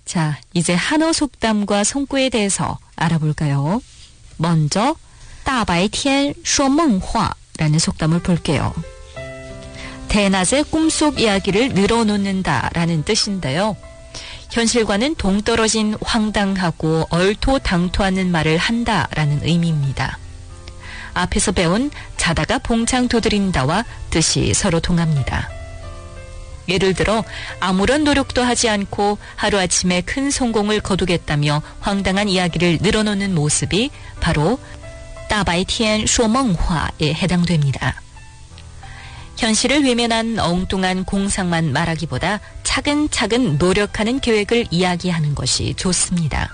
자, 이제 한어 속담과 성구에 대해서 알아볼까요? 먼저 大白天说梦话라는 속담을 볼게요. 대낮에 꿈속 이야기를 늘어놓는다 라는 뜻인데요. 현실과는 동떨어진 황당하고 얼토당토하는 말을 한다 라는 의미입니다. 앞에서 배운 자다가 봉창 두드린다와 뜻이 서로 통합니다. 예를 들어 아무런 노력도 하지 않고 하루아침에 큰 성공을 거두겠다며 황당한 이야기를 늘어놓는 모습이 바로 大白天说梦话에 해당됩니다. 현실을 외면한 엉뚱한 공상만 말하기보다 차근차근 노력하는 계획을 이야기하는 것이 좋습니다.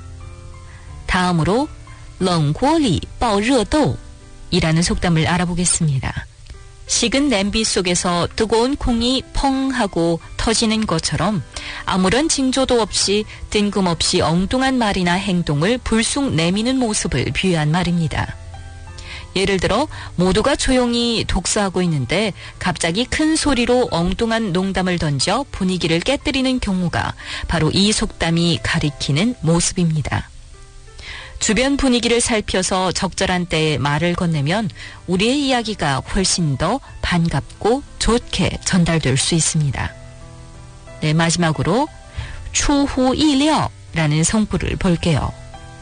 다음으로 冷锅里爆热豆이라는 속담을 알아보겠습니다. 식은 냄비 속에서 뜨거운 콩이 펑 하고 터지는 것처럼 아무런 징조도 없이 뜬금없이 엉뚱한 말이나 행동을 불쑥 내미는 모습을 비유한 말입니다. 예를 들어 모두가 조용히 독서하고 있는데 갑자기 큰 소리로 엉뚱한 농담을 던져 분위기를 깨뜨리는 경우가 바로 이 속담이 가리키는 모습입니다. 주변 분위기를 살펴서 적절한 때에 말을 건네면 우리의 이야기가 훨씬 더 반갑고 좋게 전달될 수 있습니다. 네, 마지막으로出乎意料라는 성구를 볼게요.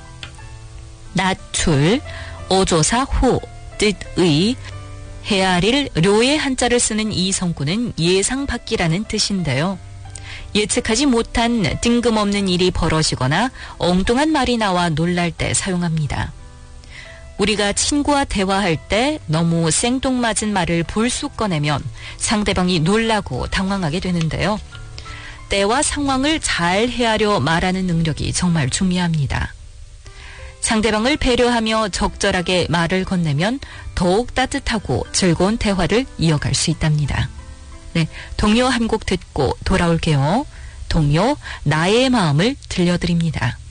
낮출, 어조사 호, 뜻의, 헤아릴 료의 한자를 쓰는 이 성구는 예상 밖이라는 뜻인데요. 예측하지 못한 뜬금없는 일이 벌어지거나 엉뚱한 말이 나와 놀랄 때 사용합니다. 우리가 친구와 대화할 때 너무 생뚱맞은 말을 불쑥 꺼내면 상대방이 놀라고 당황하게 되는데요. 때와 상황을 잘 헤아려 말하는 능력이 정말 중요합니다. 상대방을 배려하며 적절하게 말을 건네면 더욱 따뜻하고 즐거운 대화를 이어갈 수 있답니다. 네, 동요 한 곡 듣고 돌아올게요. 동요 나의 마음을 들려드립니다.